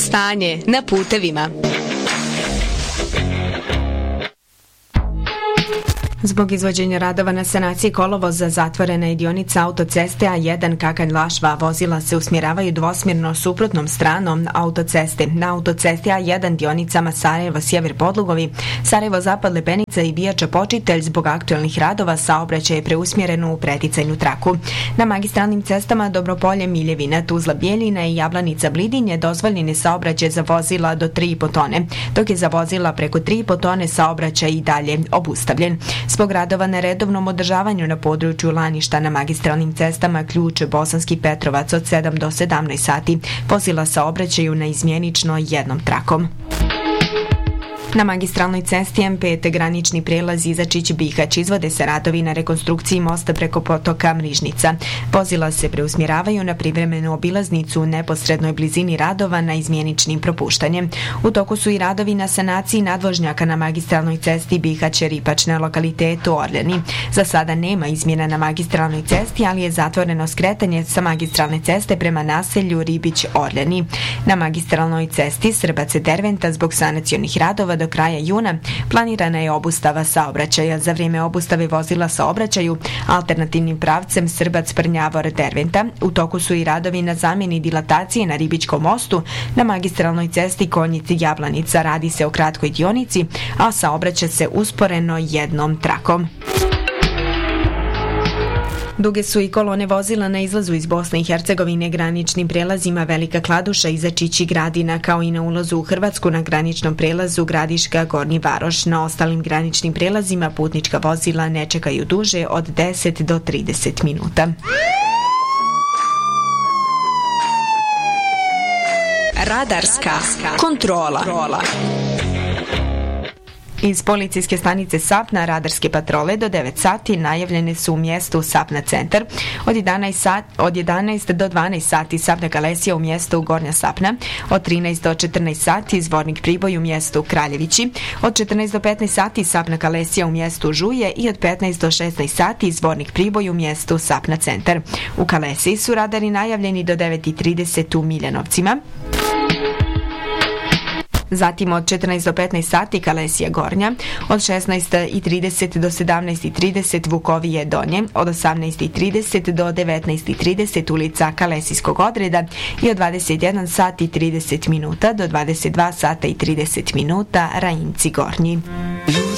Stanje na putevima. Zbog izvođenja radova na sanaciji kolovoza zatvorena je dionica autoceste A1 Kakanj-Lašva. Vozila se usmjeravaju dvosmjerno suprotnom stranom autoceste. Na autocesti A1 dionicama Sarajevo-Sjever Podlugovi, Sarajevo-Zapad Lepenica i Bijača Počitelj zbog aktualnih radova saobraćaj je preusmjeren u preticajnu traku. Na magistralnim cestama Dobropolje, Miljevina, Tuzla, Bijeljina i Jablanica, Blidinje dozvoljen je saobraćaj za vozila do 3,5 tone, dok je za vozila preko 3,5 tone saobraćaj i dalje obustavljen. Zbog radova na redovnom održavanju na području Laništa na magistralnim cestama Ključ, Bosanski Petrovac od 7 do 17 sati vozila saobraćaju na izmjenično jednom trakom. Na magistralnoj cesti M5 granični prijelaz Izačić-Bihać izvode se radovi na rekonstrukciji mosta preko potoka Mrižnica. Vozila se preusmjeravaju na privremenu obilaznicu u neposrednoj blizini radova na izmjeničnim propuštanjem. U toku su i radovi na sanaciji nadvožnjaka na magistralnoj cesti Bihać-Ripač na lokalitetu Orljani. Za sada nema izmjena na magistralnoj cesti, ali je zatvoreno skretanje sa magistralne ceste prema naselju Ribić-Orljani. Na magistralnoj cesti Srbac-Derventa zbog sanacionih radova do kraja juna planirana je obustava saobraćaja. Za vrijeme obustave vozila saobraćaju alternativnim pravcem Srbac-Prnjavor-Derventa. U toku su i radovi na zamjeni dilatacije na Ribičkom mostu na magistralnoj cesti Konjic-Jablanica. Radi se o kratkoj dionici, a saobraća se usporeno jednom trakom. Duge su i kolone vozila na izlazu iz Bosne i Hercegovine graničnim prelazima Velika Kladuša, Izačić i Gradina, kao i na ulazu u Hrvatsku na graničnom prelazu Gradiška, Gornji Varoš. Na ostalim graničnim prelazima putnička vozila ne čekaju duže od 10 do 30 minuta. Radarska kontrola. Iz policijske stanice Sapna radarske patrole do 9 sati najavljene su u mjestu Sapna centar. Od 11 do 12 sati Sapna Kalesija u mjestu Gornja Sapna. Od 13 do 14 sati Zvornik Priboj u mjestu Kraljevići. Od 14 do 15 sati Sapna Kalesija u mjestu Žuje i od 15 do 16 sati Zvornik Priboj u mjestu Sapna centar. U Kalesiji su radari najavljeni do 9:30 u Miljanovcima. Zatim od 14 do 15 sati Kalesija Gornja, od 16:30 do 17:30 Vukovije Donje, od 18:30 do 19:30 ulica Kalesijskog odreda i od 21 sati 30 minuta do 22 sata i 30 minuta Rajinci Gornji.